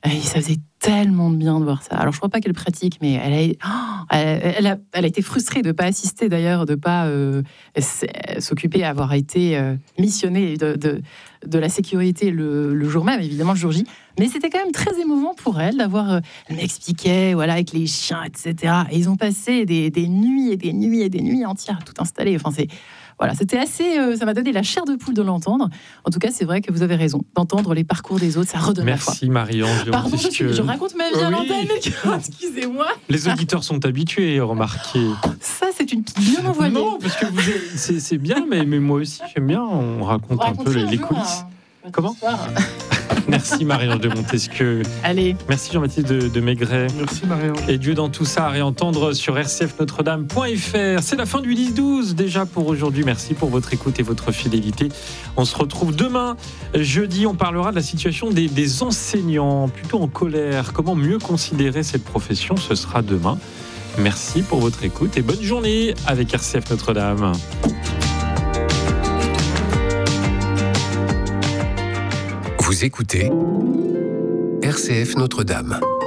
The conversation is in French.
Et ça faisait tellement de bien de voir ça. Alors, je ne crois pas qu'elle pratique, mais elle a été frustrée de ne pas assister, d'ailleurs, de ne pas s'occuper, avoir été missionnée de la sécurité le jour même, évidemment, le jour J. Mais c'était quand même très émouvant pour elle d'avoir... elle m'expliquait, voilà, avec les chiens, etc. Et ils ont passé des nuits et des nuits et des nuits entières à tout installer. Enfin, voilà, c'était assez... ça m'a donné la chair de poule de l'entendre. En tout cas, c'est vrai que vous avez raison. D'entendre les parcours des autres, ça redonne la foi. Merci Marie-Ange. Pardon, je raconte ma vie à l'antenne, excusez-moi. Les auditeurs sont habitués, remarquez. Ça, c'est une petite bien envoyée. Non, parce que c'est bien, mais moi aussi, j'aime bien. On raconte un peu les coulisses. Comment ? Merci Marie-Ange de Montesquieu. Allez. Merci Jean-Baptiste de Maigret. Merci Marie-Ange. Et Dieu dans tout ça à réentendre sur rcfnotredame.fr. C'est la fin du 10-12 déjà pour aujourd'hui. Merci pour votre écoute et votre fidélité. On se retrouve demain, jeudi. On parlera de la situation des enseignants, plutôt en colère. Comment mieux considérer cette profession ? Ce sera demain. Merci pour votre écoute et bonne journée avec RCF Notre-Dame. Vous écoutez RCF Notre-Dame.